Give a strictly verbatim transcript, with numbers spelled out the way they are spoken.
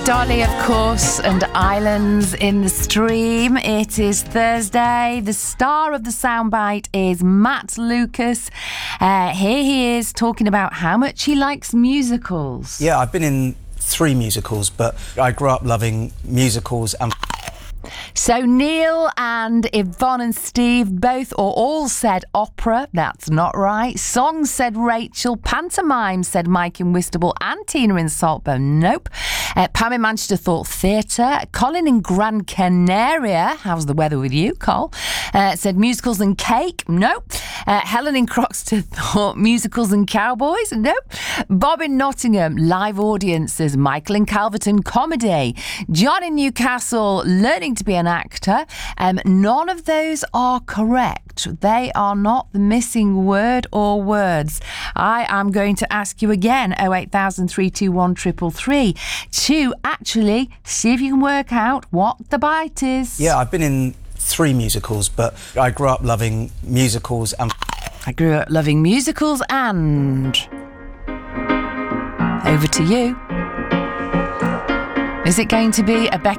Dolly, of course, and Islands in the Stream. It is Thursday. The star of the soundbite is Matt Lucas. Uh, here he is talking about how much he likes musicals. Yeah, I've been in three musicals, but I grew up loving musicals and... So Neil and Yvonne and Steve both or all said opera. That's not right. Songs said Rachel. Pantomime said Mike in Whitstable and Tina in Saltburn. Nope. Uh, Pam in Manchester thought theatre. Colin in Gran Canaria. How's the weather with you, Col? Uh, said musicals and cake. Nope. Uh, Helen in Croxton thought musicals and cowboys. Nope. Bob in Nottingham, live audiences. Michael in Calverton, comedy. John in Newcastle, learning to be an actor. Um, none of those are correct. They are not the missing word or words. I am going to ask you again, oh eight thousand, three two one, three three three, to actually see if you can work out what the bite is. Yeah, I've been in three musicals, but I grew up loving musicals and... I grew up loving musicals and... Over to you. Is it going to be a Becky